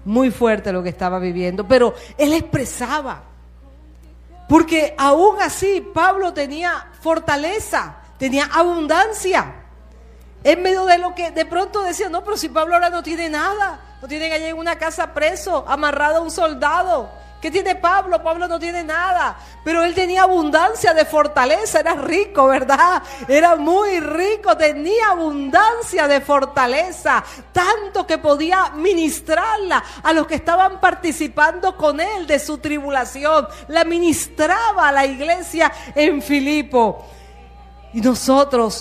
muy fuerte lo que estaba viviendo, pero él expresaba. Porque aún así Pablo tenía fortaleza, tenía abundancia. En medio de lo que de pronto decía, no, pero si Pablo ahora no tiene nada, lo tienen allá en una casa preso, amarrado a un soldado. ¿Qué tiene Pablo? Pablo no tiene nada, pero él tenía abundancia de fortaleza, era rico, ¿verdad? Era muy rico, tenía abundancia de fortaleza, tanto que podía ministrarla a los que estaban participando con él de su tribulación. La ministraba a la iglesia en Filipo. Y nosotros,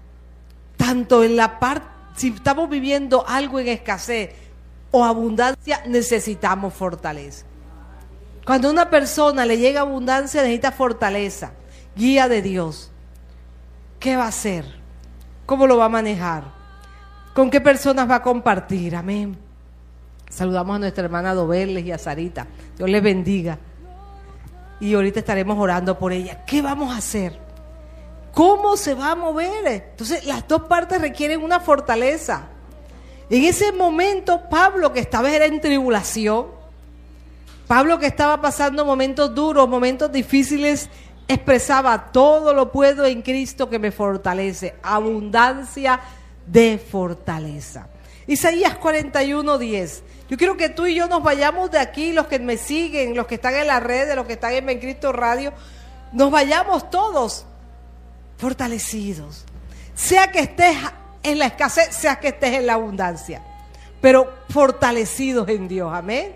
tanto en la parte, si estamos viviendo algo en escasez o abundancia, necesitamos fortaleza. Cuando a una persona le llega abundancia, necesita fortaleza, guía de Dios. ¿Qué va a hacer? ¿Cómo lo va a manejar? ¿Con qué personas va a compartir? Amén. Saludamos a nuestra hermana Doberles y a Sarita. Dios les bendiga. Y ahorita estaremos orando por ella. ¿Qué vamos a hacer? ¿Cómo se va a mover? Entonces, las dos partes requieren una fortaleza. En ese momento, Pablo, que estaba en tribulación, Pablo, que estaba pasando momentos duros, momentos difíciles, expresaba: todo lo puedo en Cristo que me fortalece. Abundancia de fortaleza. Isaías 41:10. Yo quiero que tú y yo nos vayamos de aquí, los que me siguen, los que están en las redes, los que están en Bencristo Radio, nos vayamos todos fortalecidos. Sea que estés en la escasez, sea que estés en la abundancia, pero fortalecidos en Dios. Amén.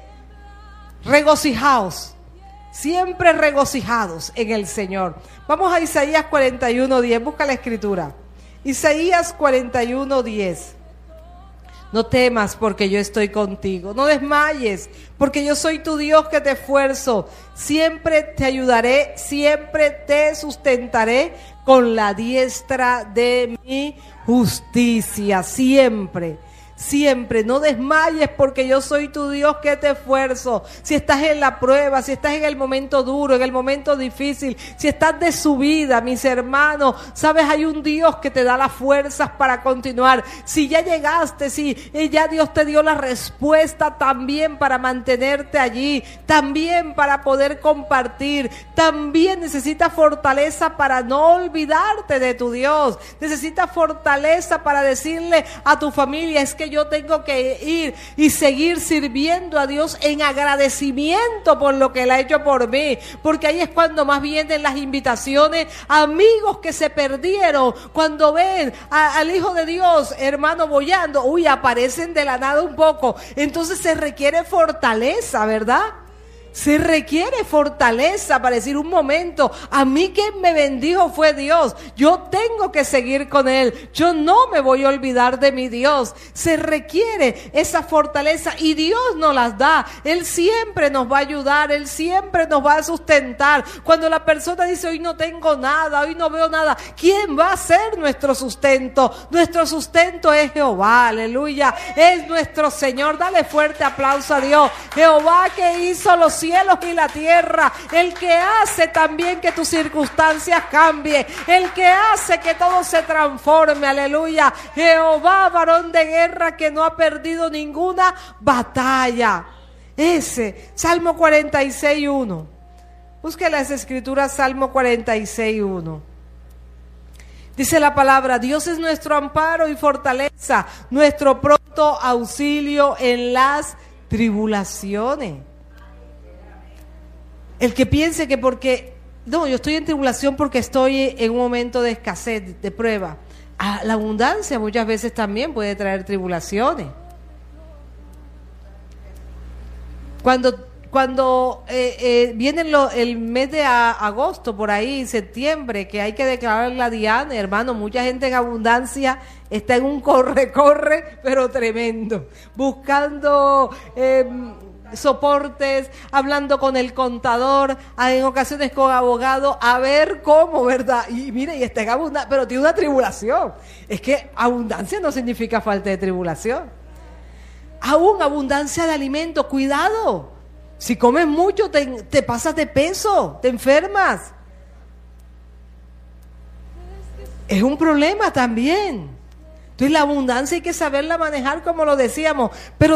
Regocijaos, siempre regocijados en el Señor. Vamos a Isaías 41:10, busca la escritura. Isaías 41:10. No temas porque yo estoy contigo, no desmayes porque yo soy tu Dios que te esfuerzo. Siempre te ayudaré, siempre te sustentaré con la diestra de mi justicia, siempre. Siempre, no desmayes porque yo soy tu Dios que te esfuerzo. Si estás en la prueba, si estás en el momento duro, en el momento difícil, si estás de subida, mis hermanos, sabes, hay un Dios que te da las fuerzas para continuar. Si ya llegaste, si ya Dios te dio la respuesta, también para mantenerte allí, también para poder compartir, también necesitas fortaleza para no olvidarte de tu Dios. Necesitas fortaleza para decirle a tu familia: es que yo tengo que ir y seguir sirviendo a Dios en agradecimiento por lo que Él ha hecho por mí, porque ahí es cuando más vienen las invitaciones. Amigos que se perdieron, cuando ven al Hijo de Dios, hermano, boyando, aparecen de la nada un poco. Entonces se requiere fortaleza, ¿verdad? Se requiere fortaleza para decir: un momento, a mí quien me bendijo fue Dios, yo tengo que seguir con Él, yo no me voy a olvidar de mi Dios. Se requiere esa fortaleza y Dios nos las da. Él siempre nos va a ayudar, Él siempre nos va a sustentar. Cuando la persona dice: hoy no tengo nada, hoy no veo nada, ¿quién va a ser nuestro sustento? Nuestro sustento es Jehová, aleluya, es nuestro Señor. Dale fuerte aplauso a Dios. Jehová, que hizo los cielos y la tierra, el que hace también que tus circunstancias cambien, el que hace que todo se transforme, aleluya. Jehová, varón de guerra, que no ha perdido ninguna batalla. Ese, Salmo 46:1. Busque las escrituras, Salmo 46:1. Dice la palabra: Dios es nuestro amparo y fortaleza, nuestro pronto auxilio en las tribulaciones. El que piense que porque, no, yo estoy en tribulación porque estoy en un momento de escasez, de prueba. La abundancia muchas veces también puede traer tribulaciones. Cuando viene el mes de agosto, por ahí, septiembre, que hay que declarar la Diana, hermano, mucha gente en abundancia está en un corre, pero tremendo, buscando soportes, hablando con el contador, en ocasiones con abogado, a ver cómo, ¿verdad? Y mire, y está en abundancia, pero tiene una tribulación. Es que abundancia no significa falta de tribulación. Aún abundancia de alimento, cuidado. Si comes mucho, te pasas de peso, te enfermas. Es un problema también. Entonces la abundancia hay que saberla manejar, como lo decíamos, pero